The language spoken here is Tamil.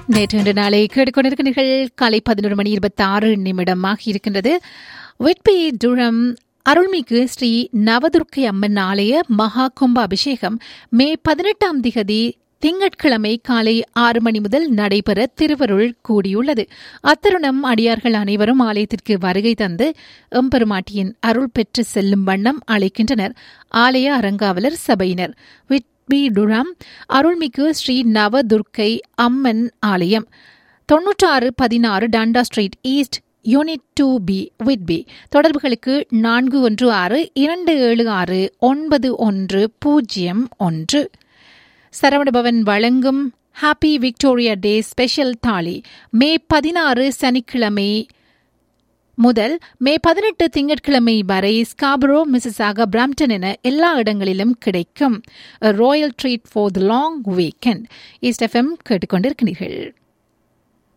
நேற்று இன்று நாளை கேட்டுக்கொண்டிருக்கிறீர்கள். காலை 11:26 இருக்கின்றது. விட்பி டுரம் அருள்மிகு ஸ்ரீ நவதுர்க்கை அம்மன் ஆலய மகா கும்ப அபிஷேகம் மே 18 திங்கட்கிழமை காலை 6 மணி முதல் நடைபெற திருவருள் கூடியுள்ளது. அத்தருணம் அடியார்கள் அனைவரும் ஆலயத்திற்கு வருகை தந்து எம்பெருமாட்டியின் அருள் பெற்று செல்லும் வண்ணம் அழைக்கின்றனர் ஆலய அறங்காவலர் சபையினர். விட்பிடுரம் அருள்மிகு ஸ்ரீ நவதுர்க்கை அம்மன் ஆலயம் 9616 டண்டா street east unit 2B Whitby. தொடர்புகளுக்கு 4162769101. சரவணபவன் வழங்கும் ஹாப்பி விக்டோரியா டே ஸ்பெஷல் தாலி மே 16 சனிக்கிழமை முதல் மே 18 திங்கட்கிழமை வரை ஸ்காபரோ, மிசிசாகா, பிராம்டன் என எல்லா இடங்களிலும் கிடைக்கும். Royal treat for the long weekend. East FM கேட்டுக்கொண்டிருக்கிறீர்கள்.